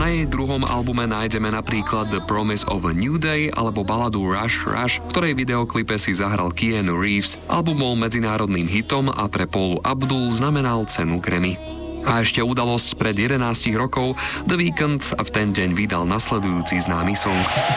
Na jej druhom albume nájdeme napríklad The Promise of a New Day alebo baladu Rush Rush, v ktorej videoklipe si zahral Keanu Reeves. Album bol medzinárodným hitom a pre Paulu Abdul znamenal cenu Grammy. A ešte udalosť pred 11 rokov, The Weeknd v ten deň vydal nasledujúci známy song.